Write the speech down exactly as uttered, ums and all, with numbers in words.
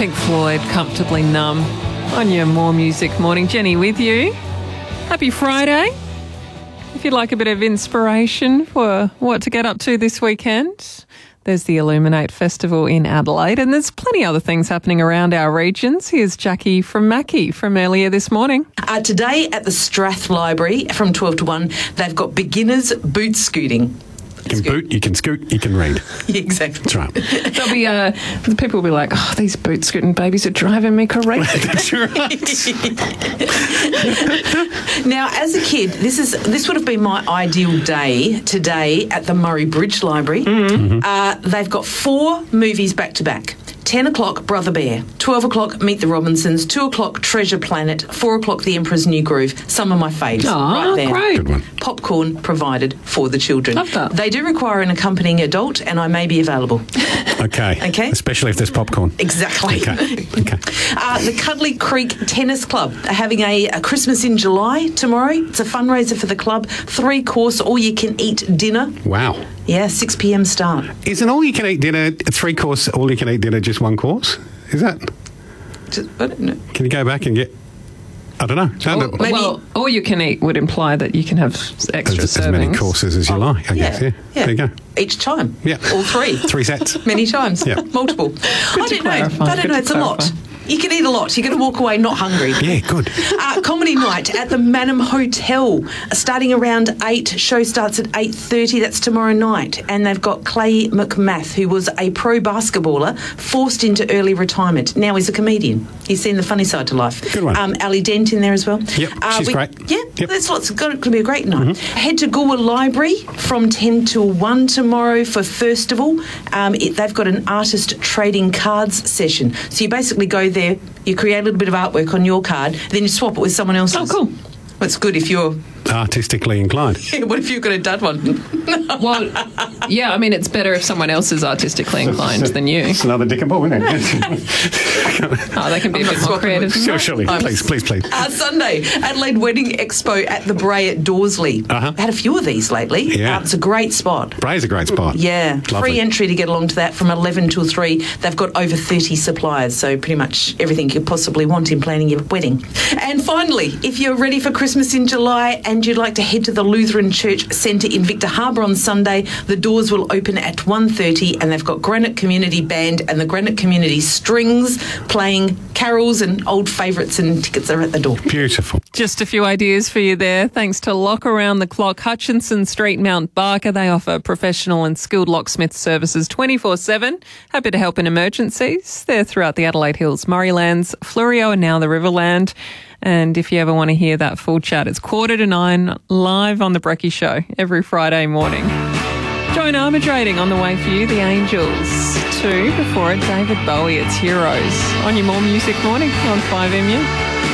Pink Floyd, Comfortably Numb. On your More Music Morning. Jenny with you. Happy Friday. If you'd like a bit of inspiration for what to get up to this weekend, there's the Illuminate Festival in Adelaide, and there's plenty other things happening around our regions. Here's Jackie from Mackie from earlier this morning. Uh, today at the Strath Library from twelve to one, they've got beginners boot scooting. You can boot, you can scoot, you can read. Yeah, exactly. That's right. There'll be, uh, the people will be like, oh, these boot scooting babies are driving me crazy. That's right. Now, as a kid, this is this would have been my ideal day today at the Murray Bridge Library. Mm-hmm. Uh, they've got four movies back to back. ten o'clock, Brother Bear. twelve o'clock, Meet the Robinsons. two o'clock, Treasure Planet. four o'clock, The Emperor's New Groove. Some of my faves. Oh, right there. great. Good one. Popcorn provided for the children. Love that. They do require an accompanying adult, and I may be available. Okay. Okay. Especially if there's popcorn. Exactly. Okay. Okay. Uh, the Cuddly Creek Tennis Club are having a, a Christmas in July tomorrow. It's a fundraiser for the club. Three course, all you can eat dinner. Wow. Yeah, six p.m. start. Is an all you can eat dinner, three course, all you can eat dinner, just one course? Is that? Just, I don't know. Can you go back and get, I don't know. Sound Well, it- Maybe- well, all you can eat would imply that you can have extra as, servings. as many courses as you like, I guess. Yeah. There you go. Each time. Yeah. All three. Three sets. Many times. Yeah. Multiple. I to don't know. clarify, I don't good know. to It's a lot. clarify. You can eat a lot. You're going to walk away not hungry. Yeah, good. Uh, comedy night at the Manham Hotel, uh, starting around eight. Show starts at eight thirty. That's tomorrow night. And they've got Clay McMath, who was a pro basketballer, forced into early retirement. Now he's a comedian. He's seen the funny side to life. Good one. Um, Ali Dent in there as well. Yep, she's great. Yeah, Yep. there's lots. It's going to be a great night. Mm-hmm. Head to Goolwa Library from ten till one tomorrow for Firstival. Um, it, they've got an artist trading cards session. So you basically go there, you create a little bit of artwork on your card, then you swap it with someone else's. Oh, cool. Well, it's good if you're... Artistically inclined. What if you've got a dud one? Well, yeah, I mean, it's better if someone else is artistically inclined than you. It's another dick and ball, isn't it? Oh, they can be a I'm bit not more swapping creative. with- Sure, surely. I'm- Please, please, please. Uh, Sunday, Adelaide Wedding Expo at the Bray at Dorsley. Uh-huh. Had a few of these lately. Yeah. Uh, it's a great spot. Bray's a great spot. Yeah, Lovely. free entry to get along to that from eleven till three. They've got over thirty suppliers, so pretty much everything you possibly want in planning your wedding. And finally, if you're ready for Christmas in July and you'd like to head to the Lutheran Church Centre in Victor Harbour on Sunday, the doors will open at one thirty, and they've got Granite Community Band and the Granite Community Strings playing carols and old favourites, and tickets are at the door. Beautiful. Just a few ideas for you there. Thanks to Lock Around the Clock, Hutchinson Street, Mount Barker. They offer professional and skilled locksmith services twenty-four seven. Happy to help in emergencies. They're throughout the Adelaide Hills, Murraylands, Fleurieu, and now the Riverland. And if you ever want to hear that full chat, it's quarter to nine live on The Brekkie Show every Friday morning. Join Arbitrating on the way for you, The Angels. Two, before it, David Bowie, it's Heroes. On your More Music Morning on five M U.